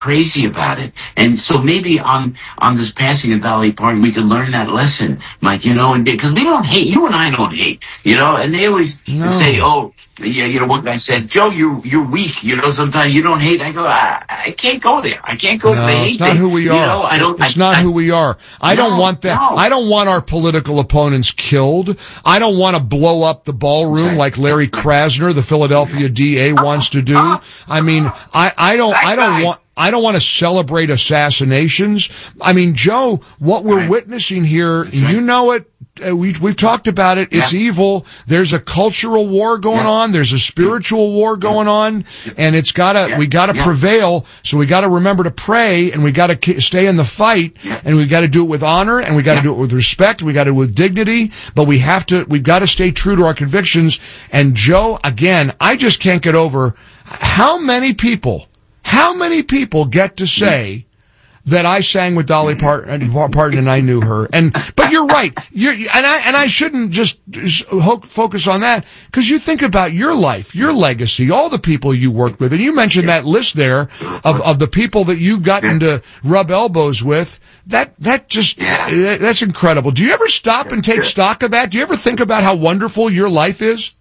crazy about it. And so maybe on this passing of Dolly Parton, we can learn that lesson, Mike, and because we don't hate, you and I don't hate, and they always say, oh, yeah, one guy said, Joe, you're weak, sometimes you don't hate. I go, I can't go there. I can't go to the hate. It's not who we are. It's not who we are. I don't want that. No. I don't want our political opponents killed. I don't want to blow up the ballroom like Larry Krasner, the Philadelphia DA, wants to do. I mean, I don't want to celebrate assassinations. I mean, Joe, what we're witnessing here, you know it, we've talked about it, it's evil. There's a cultural war going on, there's a spiritual war going on, and we gotta prevail, so we gotta remember to pray, and we gotta stay in the fight, and we gotta do it with honor, and we gotta do it with respect, we gotta do it with dignity, but we've gotta stay true to our convictions. And Joe, again, I just can't get over how many people get to say that I sang with Dolly Parton and I knew her? But you're right. I shouldn't just focus on that, because you think about your life, your legacy, all the people you worked with, and you mentioned that list there of the people that you've gotten to rub elbows with. That's incredible. Do you ever stop and take stock of that? Do you ever think about how wonderful your life is?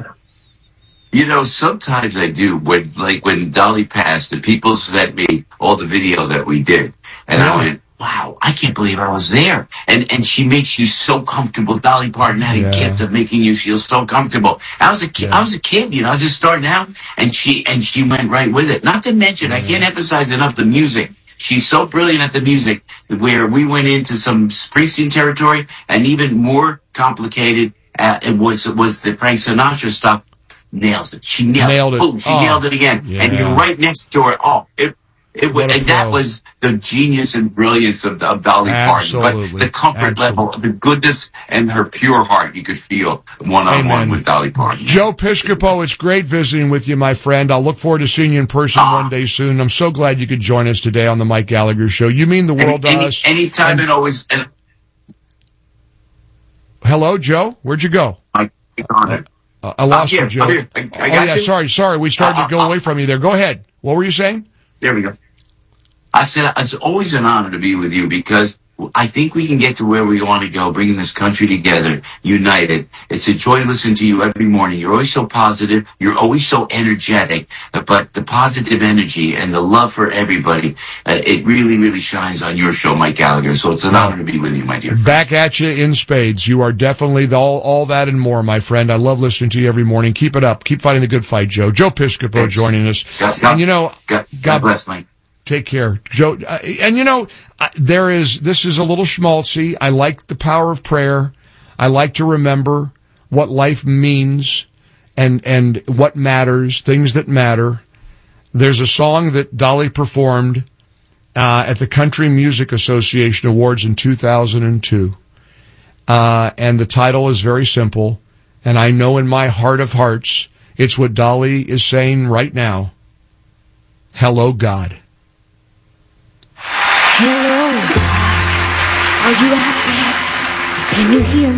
Sometimes I do. When Dolly passed, and people sent me all the video that we did, and I went, wow, I can't believe I was there. And she makes you so comfortable. Dolly Parton had a gift of making you feel so comfortable. I was a kid, I was just starting out, and she went right with it. Not to mention, I can't emphasize enough the music. She's so brilliant at the music, where we went into some Springsteen territory, and even more complicated, it was the Frank Sinatra stuff. Nails it. She nailed it. Boom, she nailed it again. Yeah. And you're right next to her. That was the genius and brilliance of Dolly Parton. But the comfort level, the goodness, and her pure heart, you could feel one-on-one with Dolly Parton. Joe Piscopo, it's great visiting with you, my friend. I'll look forward to seeing you in person one day soon. I'm so glad you could join us today on the Mike Gallagher Show. You mean the world to us. Anytime and always. Hello, Joe? Where'd you go? I lost you, Joe. I got you. Sorry. We started to go away from you there. Go ahead. What were you saying? There we go. I said it's always an honor to be with you, because I think we can get to where we want to go, bringing this country together, united. It's a joy listening to you every morning. You're always so positive. You're always so energetic. But the positive energy and the love for everybody, it really, really shines on your show, Mike Gallagher. So it's an honor to be with you, my dear friend. Back at you in spades. You are definitely all that and more, my friend. I love listening to you every morning. Keep it up. Keep fighting the good fight, Joe. Joe Piscopo joining us. God bless, Mike. Take care, Joe. This is a little schmaltzy. I like the power of prayer. I like to remember what life means and what matters, things that matter. There's a song that Dolly performed at the Country Music Association Awards in 2002. And the title is very simple. And I know in my heart of hearts, it's what Dolly is saying right now. Hello, God. Hello, God. Are you out there? Can you hear me?